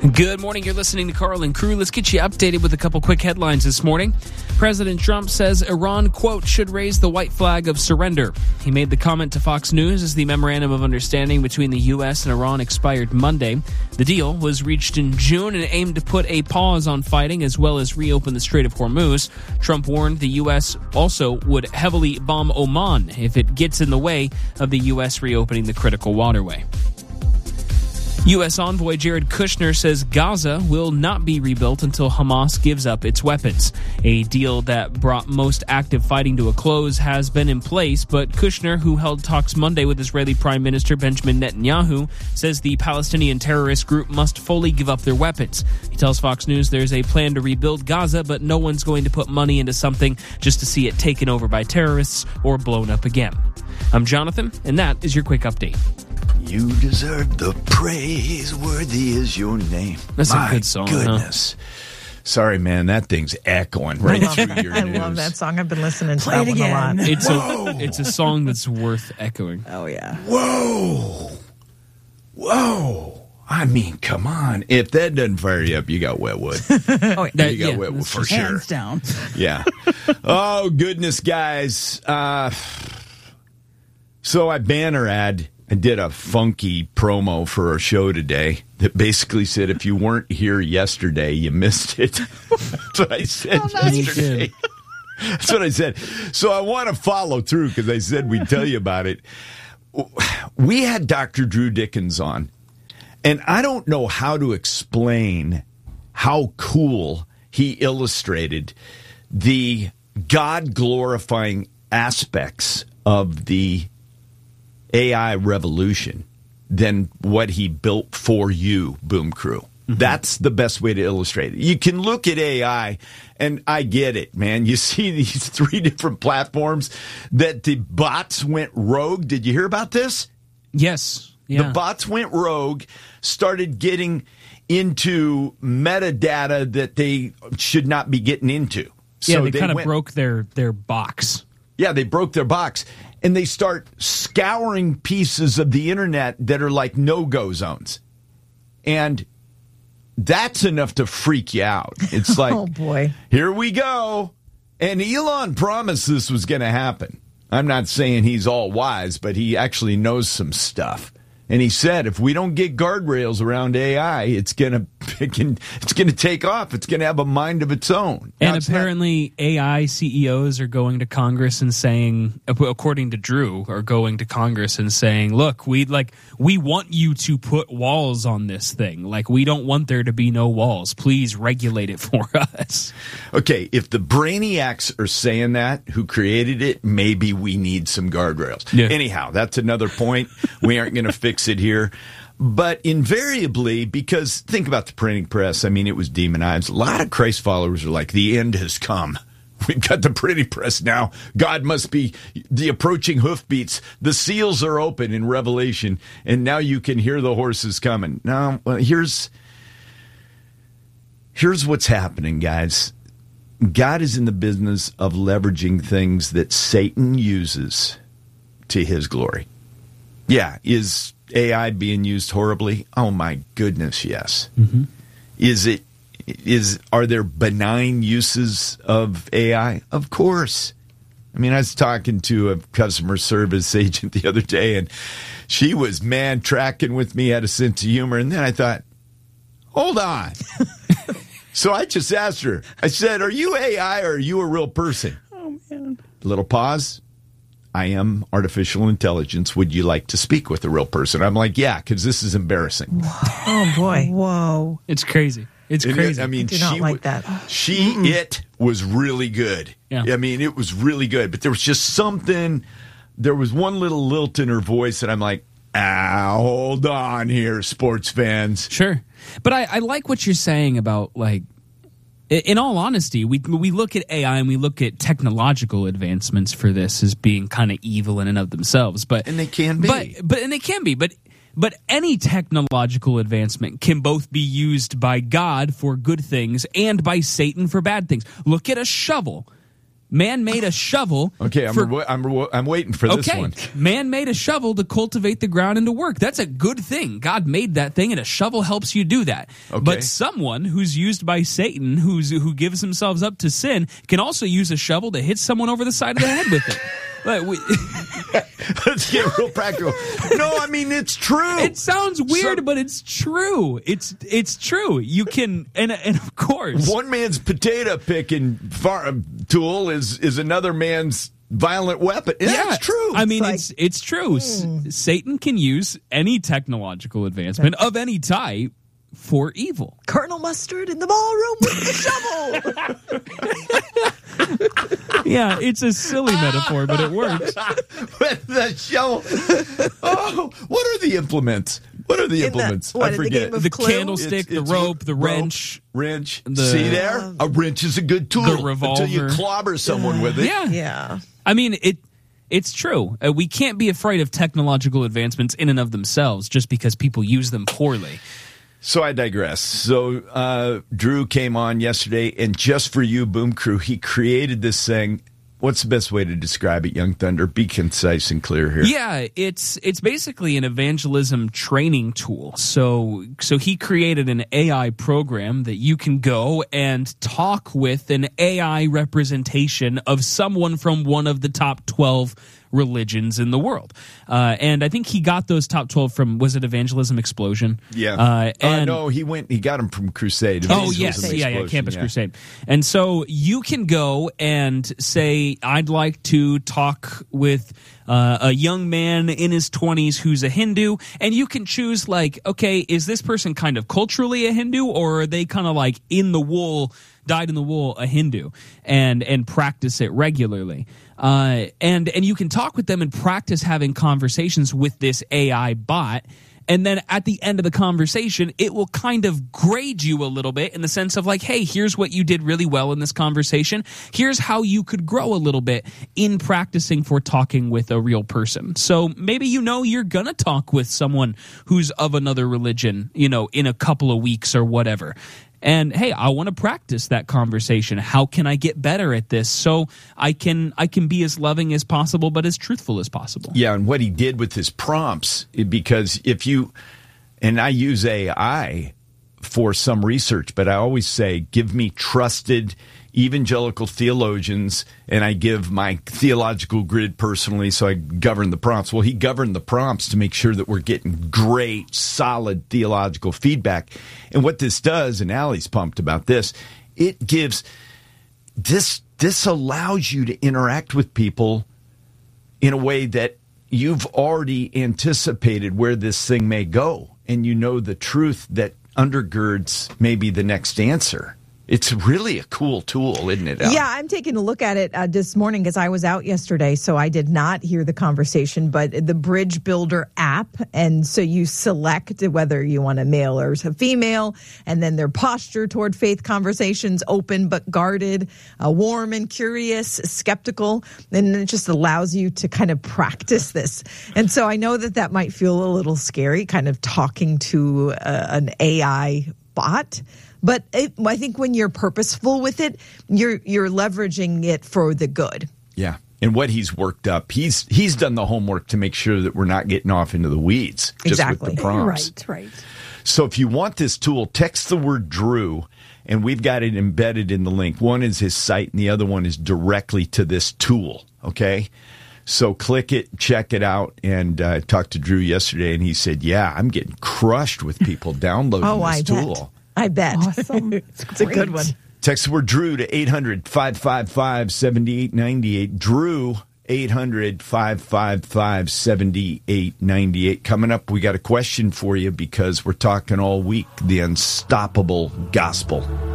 Good morning. You're listening to Carl and Crew. Let's get you updated with a couple quick headlines this morning. President Trump says Iran, quote, should raise the white flag of surrender. He made the comment to Fox News as the memorandum of understanding between the U.S. and Iran expired Monday. The deal was reached in June and aimed to put a pause on fighting as well as reopen the Strait of Hormuz. Trump warned the U.S. also would heavily bomb Oman if it gets in the way of the U.S. reopening the critical waterway. U.S. envoy Jared Kushner says Gaza will not be rebuilt until Hamas gives up its weapons. A deal that brought most active fighting to a close has been in place, but Kushner, who held talks Monday with Israeli Prime Minister Benjamin Netanyahu, says the Palestinian terrorist group must fully give up their weapons. He tells Fox News there's a plan to rebuild Gaza, but no one's going to put money into something just to see it taken over by terrorists or blown up again. I'm Jonathan, and that is your quick update. You deserve the praise, worthy is your name. That's a good song. Goodness. Huh? Sorry, man, that thing's echoing right through your news. I love that song. I've been listening to Play that it one again. a lot. It's a song that's worth echoing. Oh, yeah. Whoa. I mean, come on. If that doesn't fire you up, you got Wetwood. Oh, yeah. You got Wetwood for sure. Hands down. Yeah. Oh, goodness, guys. So I banner ad. I did a funky promo for our show today that basically said if you weren't here yesterday, you missed it. That's what I said yesterday. That's what I said. So I want to follow through because I said we'd tell you about it. We had Dr. Drew Dickens on, and I don't know how to explain how cool he illustrated the God-glorifying aspects of the AI revolution than what he built for you, Boom Crew. Mm-hmm. That's the best way to illustrate it. You can look at AI, and I get it, man. You see these 3 different platforms that the bots went rogue. Did you hear about this? Yes. Yeah. The bots went rogue, started getting into metadata that they should not be getting into. So they kind of broke their box. Yeah, they broke their box. And they start scouring pieces of the internet that are like no-go zones. And that's enough to freak you out. It's like, oh, boy. Here we go. And Elon promised this was going to happen. I'm not saying he's all wise, but he actually knows some stuff. And he said, if we don't get guardrails around AI, it's going to take off. It's going to have a mind of its own. And apparently AI CEOs are going to Congress and saying, according to Drew, are going to Congress and saying, look, we want you to put walls on this thing. Like, we don't want there to be no walls. Please regulate it for us. Okay, if the brainiacs are saying that, who created it, maybe we need some guardrails. Yeah. Anyhow, that's another point. We aren't going to fix it here. But invariably, because think about the printing press, I mean, it was demonized. A lot of Christ followers are like, the end has come. We've got the printing press now. God must be the approaching hoofbeats. The seals are open in Revelation, and now you can hear the horses coming. Now, here's what's happening, guys. God is in the business of leveraging things that Satan uses to his glory. Yeah, is AI being used horribly? Oh my goodness, yes. Mm-hmm. Are there benign uses of AI? Of course. I mean, I was talking to a customer service agent the other day, and she was, tracking with me, had a sense of humor, and then I thought, hold on. So I just asked her, I said, are you AI or are you a real person? Oh, man. Little pause. I am artificial intelligence. Would you like to speak with a real person? I'm like, yeah, because this is embarrassing. Oh, boy. Whoa. It's crazy. It's crazy. I do not like that. It was really good. Yeah. I mean, it was really good. But there was just something, there was one little lilt in her voice that I'm like, hold on here, sports fans. Sure. But I like what you're saying about, like, in all honesty, we look at AI and we look at technological advancements for this as being kind of evil in and of themselves. And they can be. But any technological advancement can both be used by God for good things and by Satan for bad things. Look at a shovel. Man made a shovel. Okay, I'm waiting for this one. Man made a shovel to cultivate the ground and to work. That's a good thing. God made that thing, and a shovel helps you do that. Okay. But someone who's used by Satan, who gives themselves up to sin, can also use a shovel to hit someone over the side of the head with it. Let's get real practical. No, I mean, it's true. It sounds weird, but it's true. It's true. You can, and of course, one man's potato picking tool is another man's violent weapon. Yeah, it's true. I mean, it's true. Satan can use any technological advancement of any type for evil. Colonel Mustard in the ballroom with the shovel. Yeah, it's a silly metaphor, but it works. With the shovel. Oh, what are the implements? What are the implements? I forget. The candlestick, the rope, the wrench. See there? A wrench is a good tool. The revolver. Until you clobber someone with it. Yeah. I mean, it's true. We can't be afraid of technological advancements in and of themselves just because people use them poorly. So I digress. So Drew came on yesterday, and just for you, Boom Crew, he created this thing. What's the best way to describe it, Young Thunder? Be concise and clear here. Yeah, it's basically an evangelism training tool. So he created an AI program that you can go and talk with an AI representation of someone from one of the top 12 religions in the world. And I think he got those top 12 from, was it Evangelism Explosion? Yeah. No, he got them from Crusade. Oh, yes. Yeah, Campus Crusade. And so you can go and say, I'd like to talk with a young man in his 20s who's a Hindu, and you can choose, like, okay, is this person kind of culturally a Hindu, or are they kind of like dyed in the wool a Hindu, and practice it regularly? And you can talk with them and practice having conversations with this AI bot. And then at the end of the conversation, it will kind of grade you a little bit in the sense of like, hey, here's what you did really well in this conversation. Here's how you could grow a little bit in practicing for talking with a real person. So maybe you're going to talk with someone who's of another religion, in a couple of weeks or whatever. And hey, I want to practice that conversation. How can I get better at this so I can be as loving as possible, but as truthful as possible? Yeah, and what he did with his prompts, because I use AI for some research, but I always say, give me trusted evangelical theologians, and I give my theological grid personally, so I govern the prompts. Well, he governed the prompts to make sure that we're getting great, solid theological feedback. And what this does, and Allie's pumped about this, it gives this allows you to interact with people in a way that you've already anticipated where this thing may go, and you know the truth that undergirds maybe the next answer. It's really a cool tool, isn't it, Al? Yeah, I'm taking a look at it this morning because I was out yesterday, so I did not hear the conversation, but the Bridge Builder app, and so you select whether you want a male or a female, and then their posture toward faith conversations, open but guarded, warm and curious, skeptical, and it just allows you to kind of practice this. And so I know that might feel a little scary, kind of talking to an AI bot. But I think when you're purposeful with it, you're leveraging it for the good. Yeah. And what he's worked up, he's done the homework to make sure that we're not getting off into the weeds just with the prompts. Right. So if you want this tool, text the word Drew, and we've got it embedded in the link. One is his site, and the other one is directly to this tool, okay? So click it, check it out, and I talked to Drew yesterday, and he said, yeah, I'm getting crushed with people downloading this tool. I bet. Awesome. It's a good one. Text the word Drew to 800-555-7898. Drew, 800-555-7898. Coming up, we got a question for you because we're talking all week, the unstoppable gospel.